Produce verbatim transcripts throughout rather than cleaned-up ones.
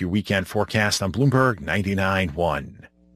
your weekend forecast on Bloomberg ninety-nine point one.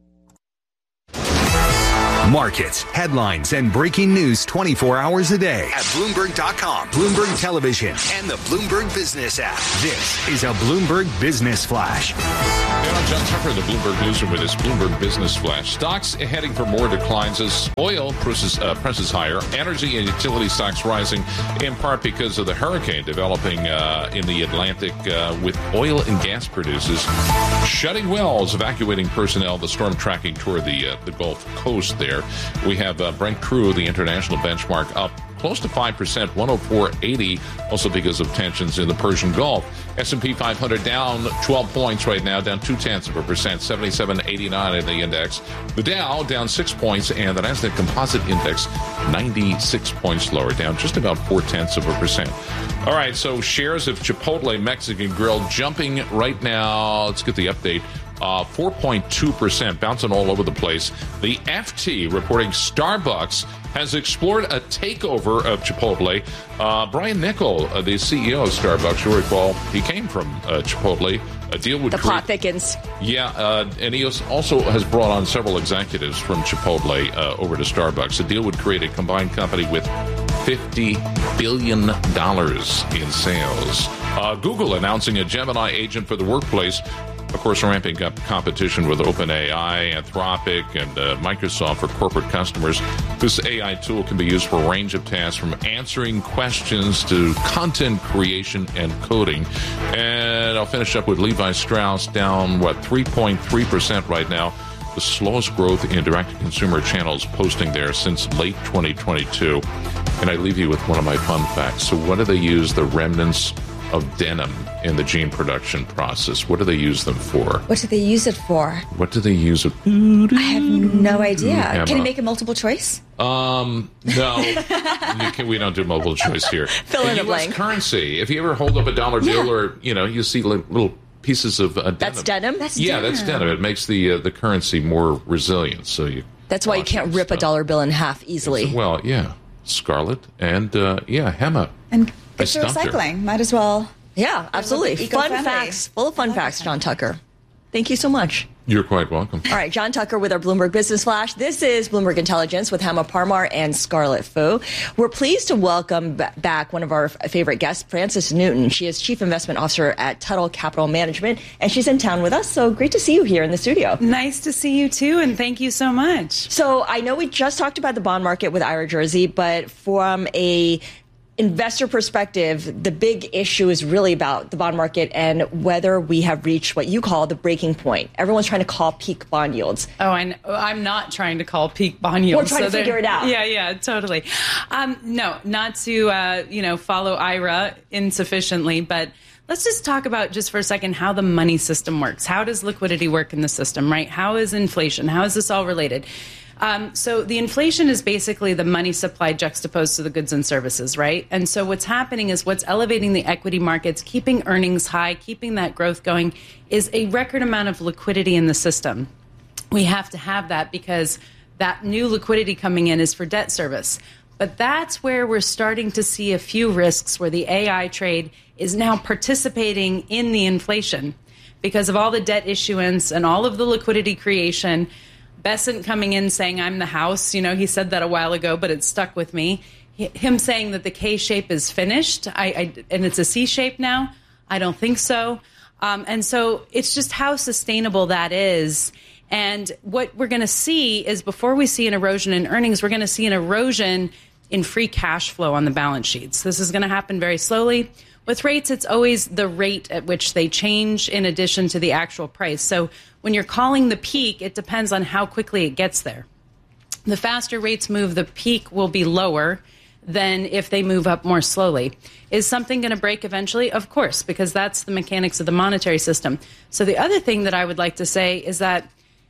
Markets, headlines, and breaking news twenty-four hours a day at Bloomberg dot com, Bloomberg Television, and the Bloomberg Business app. This is a Bloomberg Business Flash. Hey, I'm John Tucker, the Bloomberg Newsroom with this Bloomberg Business Flash. Stocks heading for more declines as oil presses, uh, presses higher. Energy and utility stocks rising in part because of the hurricane developing uh, in the Atlantic uh, with oil and gas producers shutting wells, evacuating personnel, the storm tracking toward the, uh, the Gulf Coast there. We have uh, Brent Crude, the international benchmark, up close to five percent, one oh four eighty, also because of tensions in the Persian Gulf. S and P five hundred down twelve points right now, down two-tenths of a percent, seventy-seven eighty-nine in the index. The Dow down six points, and the Nasdaq Composite Index ninety-six points lower, down just about four-tenths of a percent. All right, so shares of Chipotle Mexican Grill jumping right now. Let's get the update. Uh, four point two percent, bouncing all over the place. The F T reporting Starbucks has explored a takeover of Chipotle. Uh, Brian Niccol, uh, the C E O of Starbucks, you'll recall, he came from uh, Chipotle. A deal would the create, plot thickens. Yeah, uh, and he also has brought on several executives from Chipotle uh, over to Starbucks. The deal would create a combined company with fifty billion dollars in sales. Uh, Google announcing a Gemini agent for the workplace. Of course, ramping up competition with OpenAI, Anthropic, and uh, Microsoft for corporate customers. This A I tool can be used for a range of tasks, from answering questions to content creation and coding. And I'll finish up with Levi Strauss, down, what, three point three percent right now. The slowest growth in direct-to-consumer channels posting there since late twenty twenty-two. And I leave you with one of my fun facts. So what do they use the remnants of denim in the jean production process? What do they use them for? What do they use it for? What do they use it? I have no idea. Emma. Can you make a multiple choice? Um, no, you can, we don't do multiple choice here. Fill in a U S blank. Currency. If you ever hold up a dollar bill, Yeah. or you know, you see li- little pieces of uh, denim. That's denim? That's yeah, denim. that's denim. It makes the uh, the currency more resilient. So you. That's why you can't rip stuff. a dollar bill in half easily. Well, yeah, scarlet and uh, yeah, henna. And good for recycling. Might as well. Yeah, absolutely. Fun facts. Full of fun facts, John Tucker. Thank you so much. You're quite welcome. All right, John Tucker with our Bloomberg Business Flash. This is Bloomberg Intelligence with Hema Parmar and Scarlett Fu. We're pleased to welcome b- back one of our f- favorite guests, Frances Newton. She is Chief Investment Officer at Tuttle Capital Management, and she's in town with us. So great to see you here in the studio. Nice to see you, too, and thank you so much. So I know we just talked about the bond market with Ira Jersey, but from a investor perspective, the big issue is really about the bond market and whether we have reached what you call the breaking point. Everyone's trying to call peak bond yields. Oh, I know. I'm not trying to call peak bond yields. We're trying so to figure it out. Yeah, yeah, totally. Um, no, not to, uh, you know, follow Ira insufficiently, but let's just talk about just for a second how the money system works. How does liquidity work in the system, right? How is inflation? How is this all related? Um, so the inflation is basically the money supply juxtaposed to the goods and services, right? And so what's happening is what's elevating the equity markets, keeping earnings high, keeping that growth going, is a record amount of liquidity in the system. We have to have that because that new liquidity coming in is for debt service. But that's where we're starting to see a few risks where the A I trade is now participating in the inflation because of all the debt issuance and all of the liquidity creation. Bessent coming in saying, I'm the house. You know, he said that a while ago, but it stuck with me. H- him saying that the K shape is finished I, I, and it's a C shape now. I don't think so. Um, and so it's just how sustainable that is. And what we're going to see is before we see an erosion in earnings, we're going to see an erosion in free cash flow on the balance sheets. This is going to happen very slowly. With rates, it's always the rate at which they change in addition to the actual price. So when you're calling the peak, it depends on how quickly it gets there. The faster rates move, the peak will be lower than if they move up more slowly. Is something going to break eventually? Of course, because that's the mechanics of the monetary system. So the other thing that I would like to say is that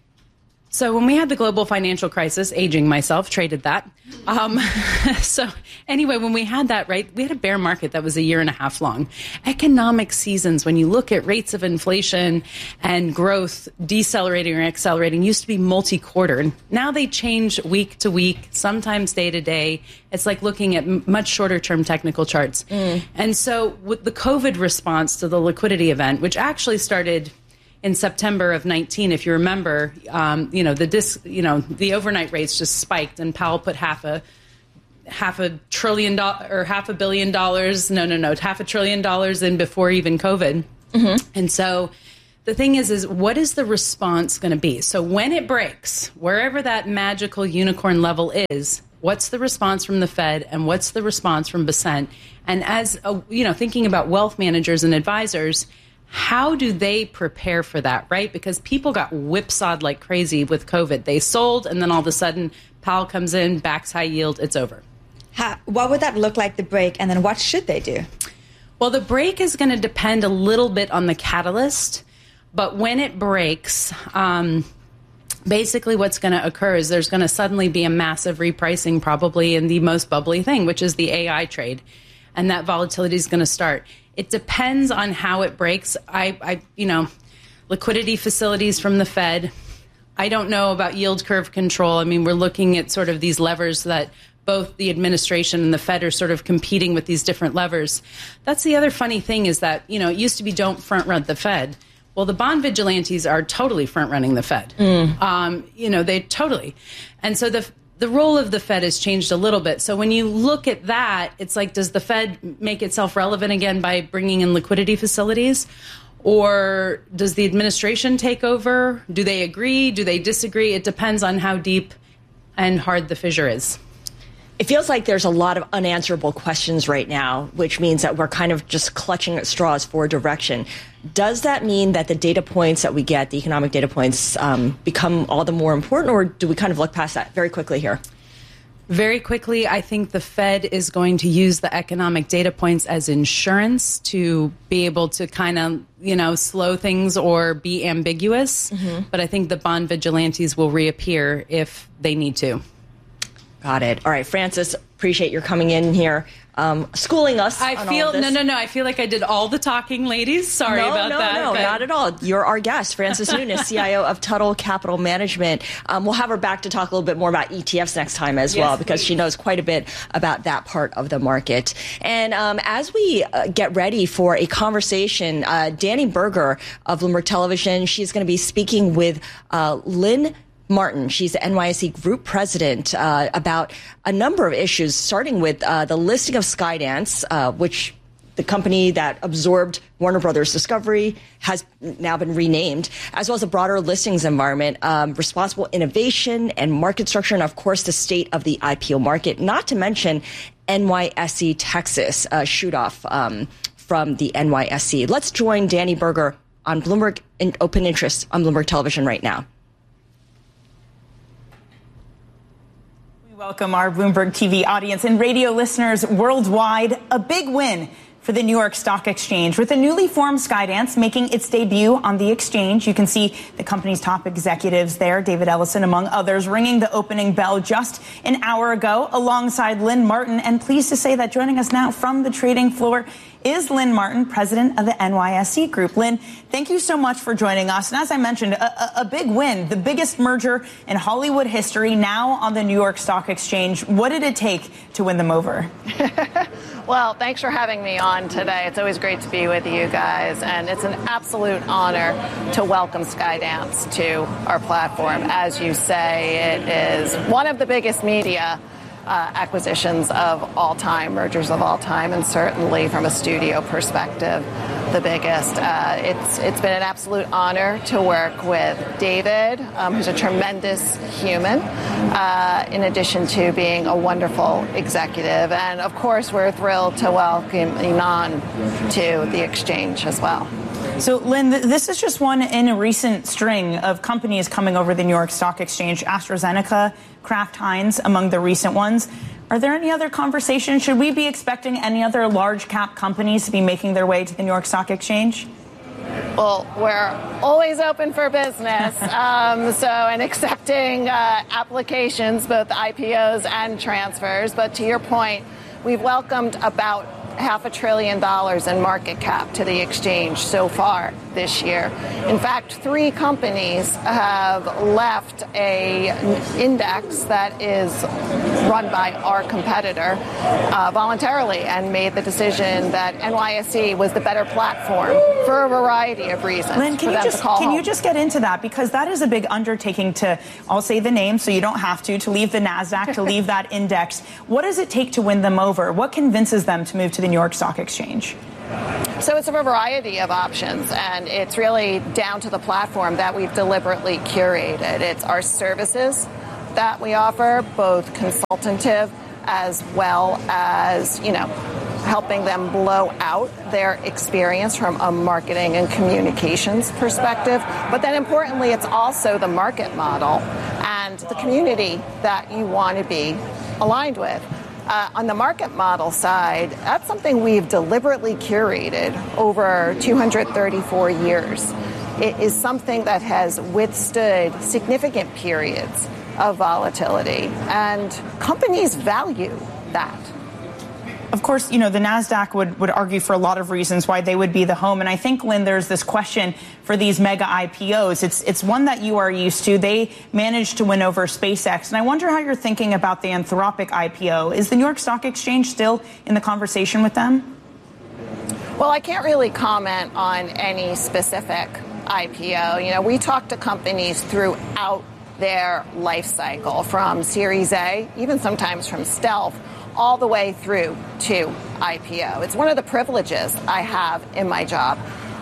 So when we had the global financial crisis, aging myself, traded that. Um, so anyway, when we had that, right, we had a bear market that was a year and a half long. Economic seasons, when you look at rates of inflation and growth decelerating or accelerating, used to be multi-quarter. Now they change week to week, sometimes day to day. It's like looking at m- much shorter term technical charts. Mm. And so with the COVID response to the liquidity event, which actually started in September of nineteen, if you remember, um, you know, the dis, you know, the overnight rates just spiked, and Powell put half a half a trillion dollars or half a billion dollars. No, no, no, half a trillion dollars in before even COVID. Mm-hmm. And so the thing is, is what is the response going to be? So when it breaks, wherever that magical unicorn level is, what's the response from the Fed and what's the response from Bessent? And as, a, you know, thinking about wealth managers and advisors, how do they prepare for that, right? Because people got whipsawed like crazy with COVID. They sold, and then all of a sudden, Powell comes in, backs high yield, it's over. How, what would that look like, the break, and then what should they do? Well, the break is going to depend a little bit on the catalyst, but when it breaks, um, basically what's going to occur is there's going to suddenly be a massive repricing, probably in the most bubbly thing, which is the A I trade, and that volatility is going to start. It depends on how it breaks. I, I, you know, liquidity facilities from the Fed. I don't know about yield curve control. I mean, we're looking at sort of these levers that both the administration and the Fed are sort of competing with these different levers. That's the other funny thing is that, you know, it used to be don't front run the Fed. Well, the bond vigilantes are totally front running the Fed. Mm. Um, you know, they totally. And so the The role of the Fed has changed a little bit. So when you look at that, it's like, does the Fed make itself relevant again by bringing in liquidity facilities? Or does the administration take over? Do they agree? Do they disagree? It depends on how deep and hard the fissure is. It feels like there's a lot of unanswerable questions right now, which means that we're kind of just clutching at straws for direction. Does that mean that the data points that we get, the economic data points, um, become all the more important, or do we kind of look past that very quickly here? Very quickly, I think the Fed is going to use the economic data points as insurance to be able to kind of, you know, slow things or be ambiguous. Mm-hmm. But I think the bond vigilantes will reappear if they need to. Got it. All right, Frances, appreciate your coming in here, um, schooling us. I on feel all this. no, no, no. I feel like I did all the talking, ladies. Sorry no, about no, that. No, no, not at all. You're our guest, Frances Nunes, C I O of Tuttle Capital Management. Um, we'll have her back to talk a little bit more about E T Fs next time as yes, well, because please. She knows quite a bit about that part of the market. And um, as we uh, get ready for a conversation, uh, Danny Berger of Bloomberg Television, she's going to be speaking with uh, Lynn Martin. She's the N Y S E Group President, uh, about a number of issues, starting with uh, the listing of Skydance, uh, which the company that absorbed Warner Brothers Discovery has now been renamed, as well as a broader listings environment, um, responsible innovation and market structure, and of course the state of the I P O market, not to mention N Y S E Texas, uh, shoot off um, from the N Y S E. Let's join Danny Berger on Bloomberg in Open Interest on Bloomberg Television right now. Welcome our Bloomberg T V audience and radio listeners worldwide. A big win for the New York Stock Exchange, with the newly formed Skydance making its debut on the exchange. You can see the company's top executives there, David Ellison, among others, ringing the opening bell just an hour ago alongside Lynn Martin. And pleased to say that joining us now from the trading floor is Lynn Martin, president of the N Y S E Group. Lynn, thank you so much for joining us. And as I mentioned, a, a big win, the biggest merger in Hollywood history, now on the New York Stock Exchange. What did it take to win them over? Well, thanks for having me on today. It's always great to be with you guys, and it's an absolute honor to welcome Skydance to our platform. As you say, it is one of the biggest media Uh, acquisitions of all time, mergers of all time, and certainly from a studio perspective, the biggest. Uh, it's it's been an absolute honor to work with David, um, who's a tremendous human, uh, in addition to being a wonderful executive. And of course, we're thrilled to welcome Ynon to the exchange as well. So, Lynn, th- this is just one in a recent string of companies coming over the New York Stock Exchange. AstraZeneca, Kraft Heinz, among the recent ones. Are there any other conversations? Should we be expecting any other large cap companies to be making their way to the New York Stock Exchange? Well, we're always open for business, um, so and accepting uh, applications, both I P Os and transfers. But to your point, we've welcomed about half a trillion dollars in market cap to the exchange so far this year. In fact, three companies have left a index that is run by our competitor, uh, voluntarily and made the decision that N Y S E was the better platform for a variety of reasons. Lynn, can, for you them just, to call can home. you just get into that? Because that is a big undertaking to, I'll say the name so you don't have to, to leave the NASDAQ, to leave that index. What does it take to win them over? What convinces them to move to the New York Stock Exchange? So it's a variety of options, and it's really down to the platform that we've deliberately curated. It's our services that we offer, both consultative as well as, you know, helping them blow out their experience from a marketing and communications perspective. But then importantly, it's also the market model and the community that you want to be aligned with. Uh, on the market model side, that's something we've deliberately curated over two hundred thirty-four years. It is something that has withstood significant periods of volatility, and companies value that. Of course, you know, the NASDAQ would, would argue for a lot of reasons why they would be the home. And I think, Lynn, there's this question for these mega I P Os. It's it's one that you are used to. They managed to win over SpaceX. And I wonder how you're thinking about the Anthropic I P O. Is the New York Stock Exchange still in the conversation with them? Well, I can't really comment on any specific I P O. You know, we talk to companies throughout their life cycle, from Series A, even sometimes from stealth, all the way through to I P O. It's one of the privileges I have in my job.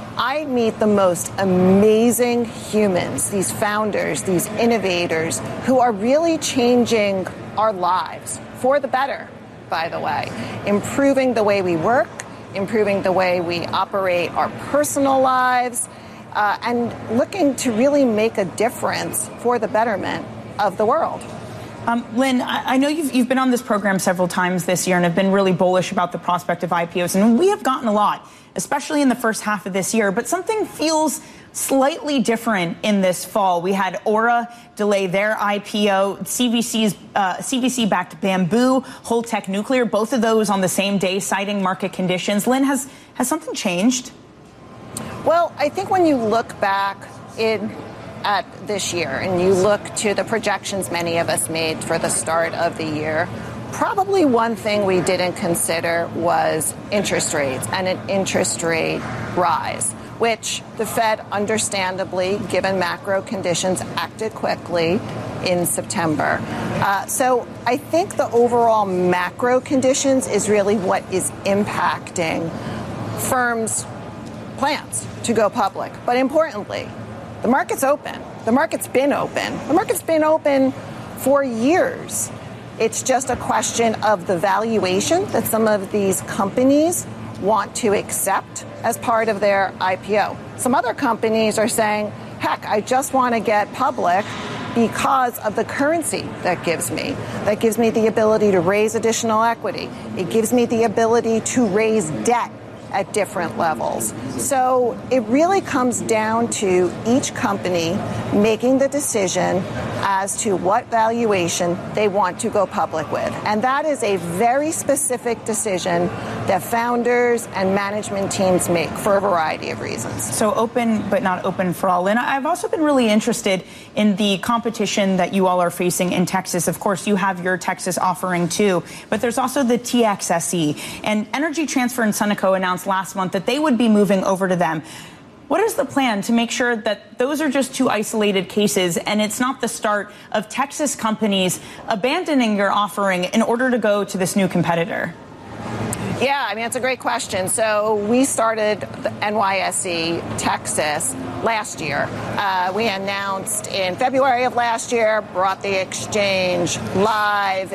I meet the most amazing humans, these founders, these innovators, who are really changing our lives for the better, by the way, improving the way we work, improving the way we operate our personal lives, uh, and looking to really make a difference for the betterment of the world. Um, Lynn, I, I know you've, you've been on this program several times this year and have been really bullish about the prospect of I P Os. And we have gotten a lot, especially in the first half of this year. But something feels slightly different in this fall. We had Aura delay their I P O, C V C's uh, C V C-backed Bamboo, Holtec Nuclear, both of those on the same day, citing market conditions. Lynn, has, has something changed? Well, I think when you look back in at this year and you look to the projections many of us made for the start of the year, probably one thing we didn't consider was interest rates and an interest rate rise, which the Fed, understandably, given macro conditions, acted quickly in September. Uh, so I think the overall macro conditions is really what is impacting firms' plans to go public. But importantly, the market's open. The market's been open. The market's been open for years. It's just a question of the valuation that some of these companies want to accept as part of their I P O. Some other companies are saying, heck, I just want to get public because of the currency that gives me. That gives me the ability to raise additional equity. It gives me the ability to raise debt at different levels. So it really comes down to each company making the decision as to what valuation they want to go public with. And that is a very specific decision that founders and management teams make for a variety of reasons. So open, but not open for all. And I've also been really interested in the competition that you all are facing in Texas. Of course, you have your Texas offering too, but there's also the T X S E. And Energy Transfer and Sunoco announced last month that they would be moving over to them. What is the plan to make sure that those are just two isolated cases and it's not the start of Texas companies abandoning your offering in order to go to this new competitor? Yeah, I mean, it's a great question. So we started the N Y S E Texas last year. Uh, we announced in February of last year, brought the exchange live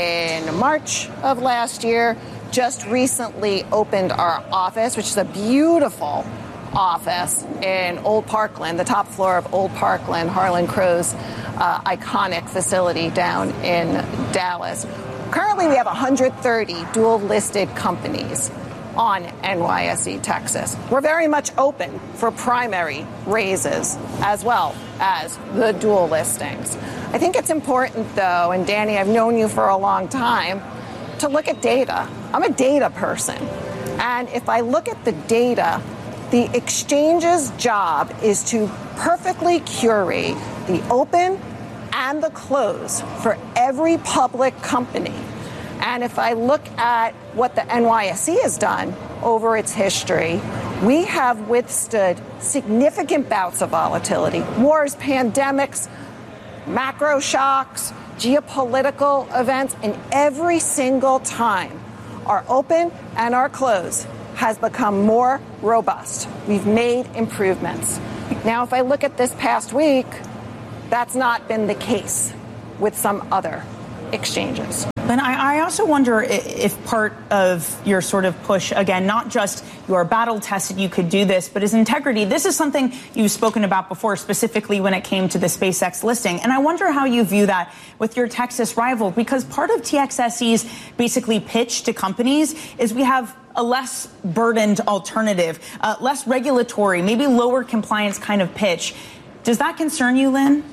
in March of last year, just recently opened our office, which is a beautiful office in Old Parkland, the top floor of Old Parkland, Harlan Crow's uh, iconic facility down in Dallas. Currently, we have one hundred thirty dual-listed companies on N Y S E Texas. We're very much open for primary raises as well as the dual listings. I think it's important, though, and Danny, I've known you for a long time, to look at data. I'm a data person. And if I look at the data, the exchange's job is to perfectly curate the open and the close for every public company. And if I look at what the N Y S E has done over its history, we have withstood significant bouts of volatility, wars, pandemics, macro shocks, geopolitical events, and every single time our open and our close has become more robust. We've made improvements. Now, if I look at this past week, that's not been the case with some other exchanges. And I, I also wonder if part of your sort of push, again, not just your battle tested, you could do this, but is integrity. This is something you've spoken about before, specifically when it came to the SpaceX listing. And I wonder how you view that with your Texas rival, because part of T X S E's basically pitch to companies is we have a less burdened alternative, uh, less regulatory, maybe lower compliance kind of pitch. Does that concern you, Lynn?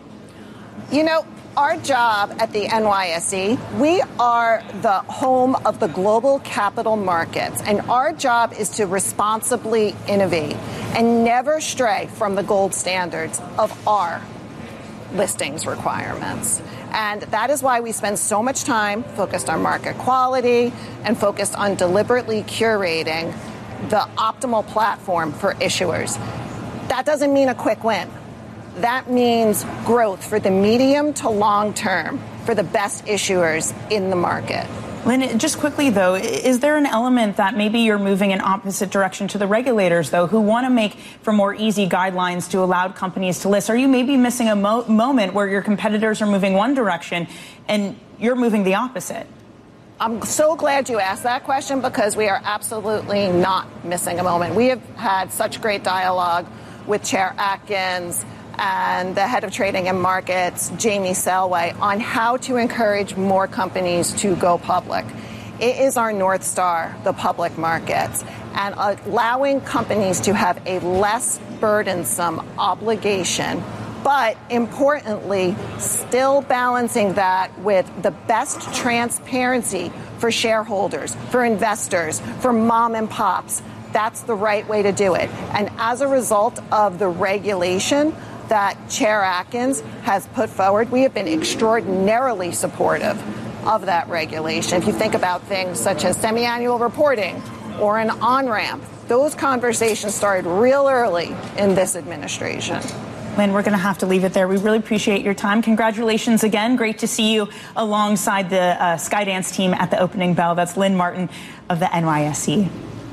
You know, our job at the N Y S E, we are the home of the global capital markets, and our job is to responsibly innovate and never stray from the gold standards of our listings requirements. And that is why we spend so much time focused on market quality and focused on deliberately curating the optimal platform for issuers. That doesn't mean a quick win. That means growth for the medium to long term for the best issuers in the market. Lynn, just quickly, though, is there an element that maybe you're moving in opposite direction to the regulators, though, who want to make for more easy guidelines to allow companies to list? Are you maybe missing a mo- moment where your competitors are moving one direction and you're moving the opposite? I'm so glad you asked that question, because we are absolutely not missing a moment. We have had such great dialogue with Chair Atkins and the head of trading and markets, Jamie Selway, on how to encourage more companies to go public. It is our North Star, the public markets, and allowing companies to have a less burdensome obligation, but importantly, still balancing that with the best transparency for shareholders, for investors, for mom and pops. That's the right way to do it. And as a result of the regulation that Chair Atkins has put forward, we have been extraordinarily supportive of that regulation. If you think about things such as semi-annual reporting or an on-ramp, those conversations started real early in this administration. Lynn, we're going to have to leave it there. We really appreciate your time. Congratulations again. Great to see you alongside the uh, Skydance team at the opening bell. That's Lynn Martin of the N Y S E.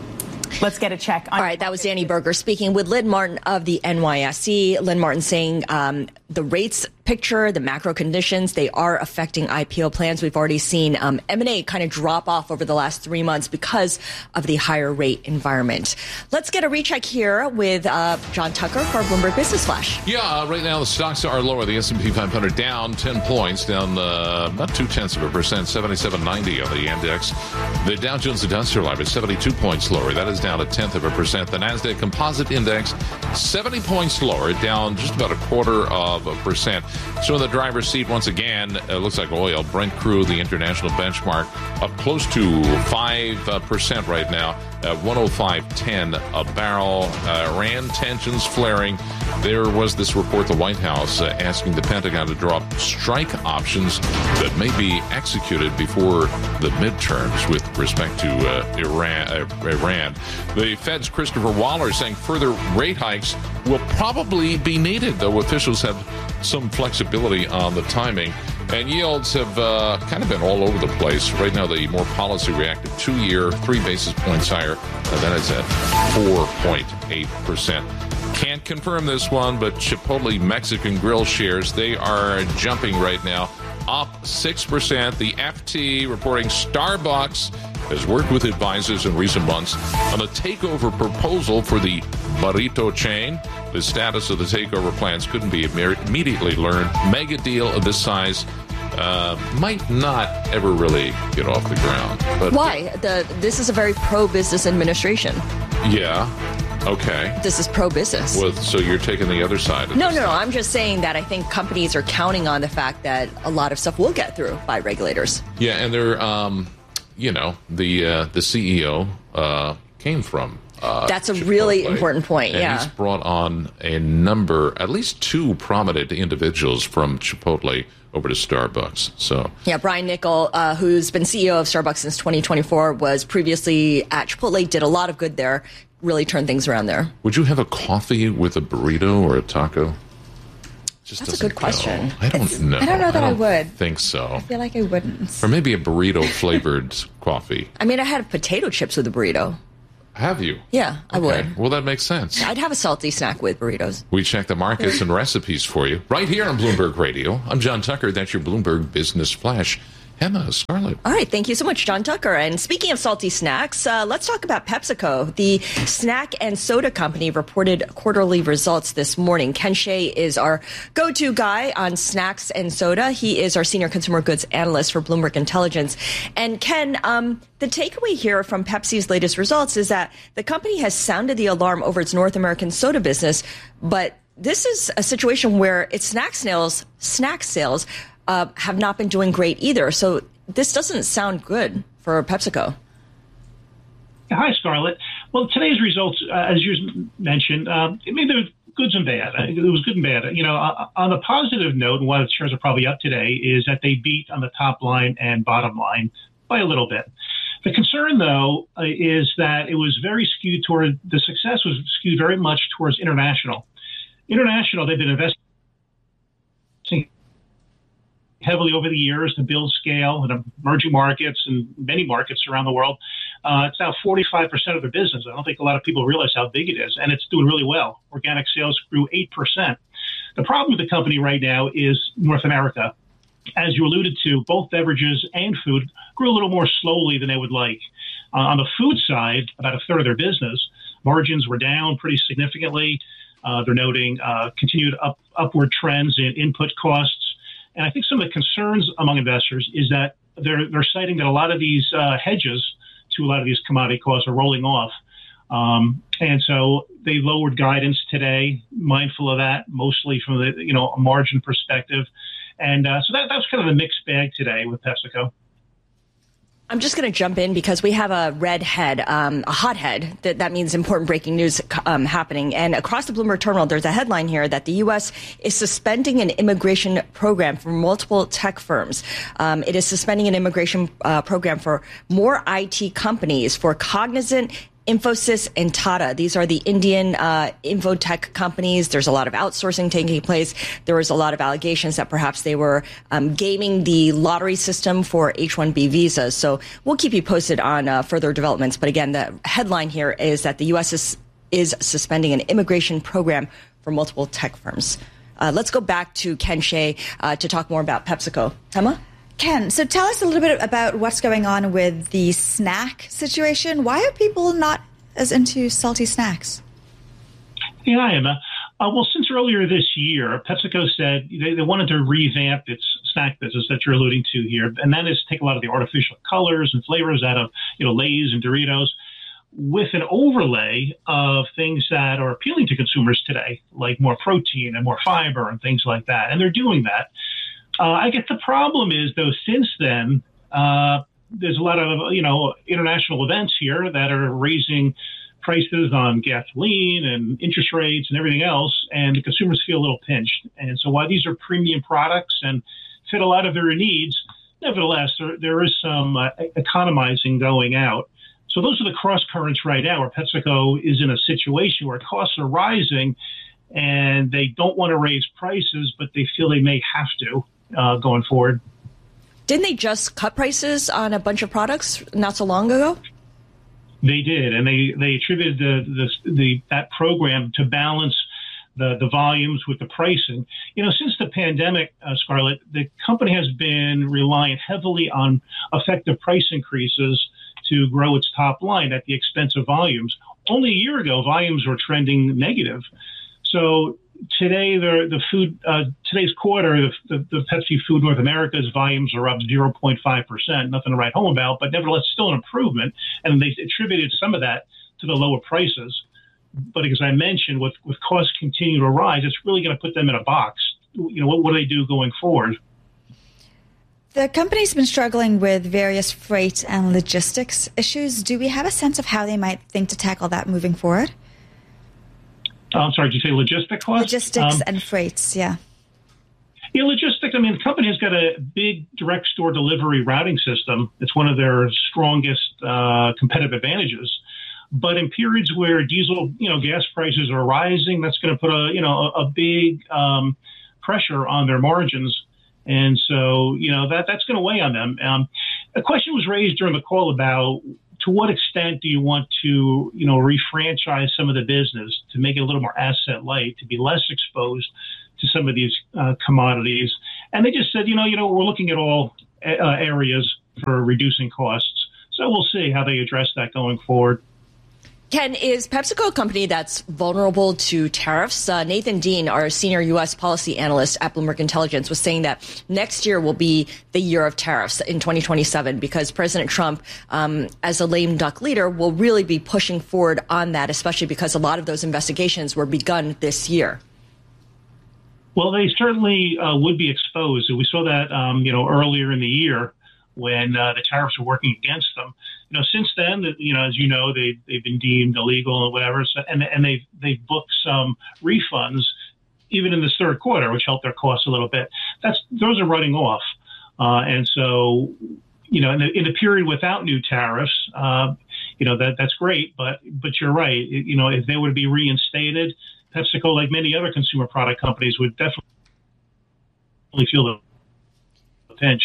Let's get a check. All right, that was Danny Berger speaking with Lynn Martin of the N Y S E. Lynn Martin saying um, the rates picture, the macro conditions, they are affecting I P O plans. We've already seen um, M and A kind of drop off over the last three months because of the higher rate environment. Let's get a recheck here with uh, John Tucker for Bloomberg Business Flash. Yeah, uh, right now the stocks are lower. The S and P five hundred down ten points, down uh, about two-tenths of a percent, seventy-seven ninety on the index. The Dow Jones Industrial Average, seventy-two points lower. That is down a tenth of a percent. The NASDAQ Composite Index, seventy points lower, down just about a quarter of a percent. So in the driver's seat, once again, it looks like oil. Brent crude, the international benchmark, up close to five percent right now at one oh five ten a barrel. Uh, Iran tensions flaring. There was this report, the White House, uh, asking the Pentagon to drop strike options that may be executed before the midterms with respect to uh, Iran, uh, Iran. The Fed's Christopher Waller saying further rate hikes will probably be needed, though officials have some flexibility on the timing. And yields have uh, kind of been all over the place. Right now, the more policy-reactive two-year, three basis points higher. Uh, that is at four point eight percent. Can't confirm this one, but Chipotle Mexican Grill shares, they are jumping right now, up six percent. The F T reporting Starbucks has worked with advisors in recent months on a takeover proposal for the burrito chain. The status of the takeover plans couldn't be immediately learned. Mega deal of this size uh, might not ever really get off the ground. But Why? The This is a very pro-business administration. Yeah. Okay. This is pro-business. Well, so you're taking the other side of No, this no, no. thing. I'm just saying that I think companies are counting on the fact that a lot of stuff will get through by regulators. Yeah, and they're, um, you know, the uh, the C E O uh, came from Uh, That's a Chipotle. really important point, and yeah. he's brought on a number, at least two prominent individuals from Chipotle over to Starbucks. So yeah, Brian Niccol, uh, who's been C E O of Starbucks since twenty twenty-four, was previously at Chipotle, did a lot of good there, really turned things around there. Would you have a coffee with a burrito or a taco? Just That's a good question. Go. I don't it's, know. I don't know that I, don't I would. think so. I feel like I wouldn't. Or maybe a burrito-flavored coffee. I mean, I had potato chips with a burrito. Have you? Yeah, I okay. would. Well, that makes sense. I'd have a salty snack with burritos. We check the markets and recipes for you right here on Bloomberg Radio. I'm John Tucker. That's your Bloomberg Business Flash. Emma, Scarlett. All right. Thank you so much, John Tucker. And speaking of salty snacks, uh, let's talk about PepsiCo. The snack and soda company reported quarterly results this morning. Ken Shea is our go-to guy on snacks and soda. He is our senior consumer goods analyst for Bloomberg Intelligence. And Ken, um, the takeaway here from Pepsi's latest results is that the company has sounded the alarm over its North American soda business, but this is a situation where its snack sales, snack sales, Uh, have not been doing great either. So this doesn't sound good for PepsiCo. Hi, Scarlett. Well, today's results, uh, as you mentioned, uh, I mean, there was goods and bad. It was good and bad. You know, uh, on a positive note, and why the shares are probably up today, is that they beat on the top line and bottom line by a little bit. The concern, though, uh, is that it was very skewed toward, the success was skewed very much towards international. International, they've been investing heavily over the years to build scale in emerging markets and many markets around the world. Uh, it's now forty-five percent of their business. I don't think a lot of people realize how big it is, and it's doing really well. Organic sales grew eight percent. The problem with the company right now is North America. As you alluded to, both beverages and food grew a little more slowly than they would like. Uh, on the food side, about a third of their business, margins were down pretty significantly. Uh, they're noting uh, continued up, upward trends in input costs. And I think some of the concerns among investors is that they're they're citing that a lot of these uh, hedges to a lot of these commodity costs are rolling off. Um, and so they lowered guidance today, mindful of that, mostly from the, you know, a margin perspective. And uh, so that, that was kind of a mixed bag today with PepsiCo. I'm just going to jump in because we have a red head, um, a hot head. That, that means important breaking news um, happening. And across the Bloomberg terminal, there's a headline here that the U S is suspending an immigration program for multiple tech firms. Um, it is suspending an immigration uh, program for more I T companies, for Cognizant, Infosys, and Tata. These are the Indian uh, infotech companies. There's a lot of outsourcing taking place. There was a lot of allegations that perhaps they were um, gaming the lottery system for H one B visas. So we'll keep you posted on uh, further developments. But again, the headline here is that the U S is, is suspending an immigration program for multiple tech firms. Uh, let's go back to Ken Shea uh, to talk more about PepsiCo. Emma? Ken, so tell us a little bit about what's going on with the snack situation. Why are people not as into salty snacks? Yeah, Emma. Uh, well, since earlier this year, PepsiCo said they, they wanted to revamp its snack business that you're alluding to here, and that is take a lot of the artificial colors and flavors out of, you know, Lay's and Doritos, with an overlay of things that are appealing to consumers today, like more protein and more fiber and things like that. And they're doing that. Uh, I guess the problem is, though, since then, uh, there's a lot of, you know, international events here that are raising prices on gasoline and interest rates and everything else, and the consumers feel a little pinched. And so while these are premium products and fit a lot of their needs, nevertheless, there, there is some uh, economizing going out. So those are the cross currents right now, where PepsiCo is in a situation where costs are rising and they don't want to raise prices, but they feel they may have to. Uh, going forward. Didn't they just cut prices on a bunch of products not so long ago? They did, and they, they attributed the, the, the that program to balance the, the volumes with the pricing. You know, since the pandemic, uh, Scarlett, the company has been relying heavily on effective price increases to grow its top line at the expense of volumes. Only a year ago, volumes were trending negative. So today, the the food uh, today's quarter, the, the, the Pepsi Food North America's volumes are up zero point five percent. Nothing to write home about, but nevertheless, still an improvement. And they attributed some of that to the lower prices. But as I mentioned, with with costs continue to rise, it's really going to put them in a box. You know, what, what do they do going forward? The company's been struggling with various freight and logistics issues. Do we have a sense of how they might think to tackle that moving forward? I'm sorry, did you say logistic costs? Logistics um, and freights, yeah. Yeah, logistics. I mean, the company has got a big direct store delivery routing system. It's one of their strongest uh, competitive advantages. But in periods where diesel, you know, gas prices are rising, that's going to put a, you know, a, a big um, pressure on their margins. And so, you know, that that's going to weigh on them. Um, a question was raised during the call about to what extent do you want to, you know, refranchise some of the business to make it a little more asset light, to be less exposed to some of these uh, commodities. And they just said, you know, you know, we're looking at all uh, areas for reducing costs. So we'll see how they address that going forward. Ken, is PepsiCo a company that's vulnerable to tariffs? Uh, Nathan Dean, our senior U S policy analyst at Bloomberg Intelligence, was saying that next year will be the year of tariffs in twenty twenty-seven because President Trump, um, as a lame duck leader, will really be pushing forward on that, especially because a lot of those investigations were begun this year. Well, they certainly uh, would be exposed. We saw that, um, you know, earlier in the year when uh, the tariffs were working against them. You know, since then, you know, as you know, they they've been deemed illegal or whatever, so, and and they've they've booked some refunds even in this third quarter, which helped their costs a little bit. That's those are running off, uh, and so you know, in the, in the period without new tariffs, uh, you know that that's great. But but you're right. It, you know, if they were to be reinstated, PepsiCo, like many other consumer product companies, would definitely feel the pinch.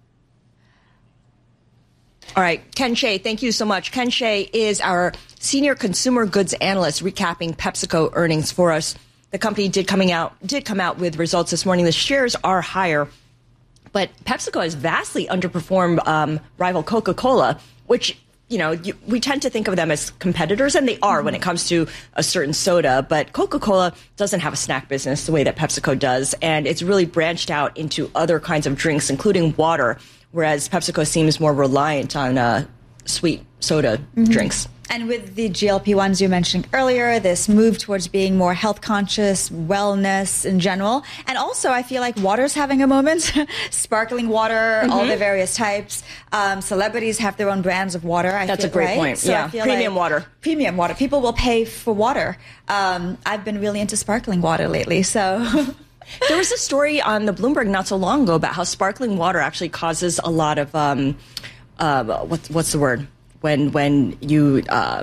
All right, Ken Shea, thank you so much. Ken Shea is our senior consumer goods analyst, recapping PepsiCo earnings for us. The company did coming out did come out with results this morning. The shares are higher, but PepsiCo has vastly underperformed um, rival Coca-Cola, which, you know, you, we tend to think of them as competitors, and they are when it comes to a certain soda. But Coca-Cola doesn't have a snack business the way that PepsiCo does, and it's really branched out into other kinds of drinks, including water, whereas PepsiCo seems more reliant on uh, sweet soda mm-hmm. drinks. And with the G L P ones you mentioned earlier, this move towards being more health conscious, wellness in general. And also, I feel like water's having a moment. Sparkling water, mm-hmm. all the various types. Um, celebrities have their own brands of water. I That's feel, a great right? point. So yeah, I feel premium like water. Premium water. People will pay for water. Um, I've been really into sparkling water lately, so... There was a story on the Bloomberg not so long ago about how sparkling water actually causes a lot of um, uh, what's what's the word when when you uh,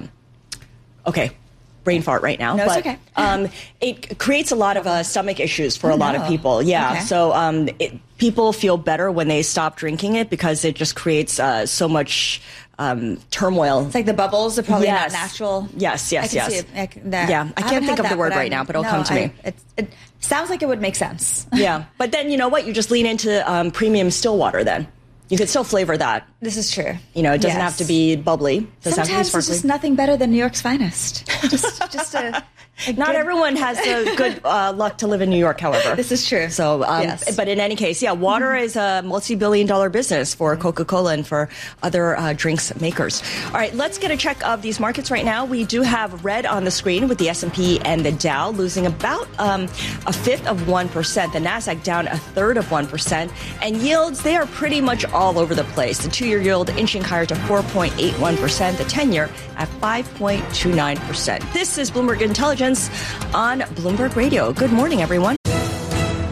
okay brain fart right now. No, but, it's okay. um, it creates a lot of uh, stomach issues for oh, a lot no. of people. Yeah, okay. so um, it, people feel better when they stop drinking it because it just creates uh, so much. Um, turmoil. It's like the bubbles are probably yes. not natural. Yes, yes, I can yes. See it, like that. Yeah, I, I can't think of that, the word right I'm, now, but it'll no, come to I, me. It, it sounds like it would make sense. Yeah, but then you know what? You just lean into um, premium still water then. You could still flavor that. This is true. You know, it doesn't yes. have to be bubbly. It doesn't Sometimes have to be it's sparkly. just nothing better than New York's finest. Just, just a... A Not good... everyone has the good uh, luck to live in New York, however. This is true. So, um, yes. But in any case, yeah, water mm-hmm. is a multi-billion dollar business for Coca-Cola and for other uh, drinks makers. All right, let's get a check of these markets right now. We do have red on the screen with the S and P and the Dow losing about um, a fifth of one percent. The Nasdaq down a third of one percent. And yields, they are pretty much all over the place. The two-year yield inching higher to four point eight one percent. The ten-year at five point two nine percent. This is Bloomberg Intelligence on Bloomberg Radio. Good morning, everyone.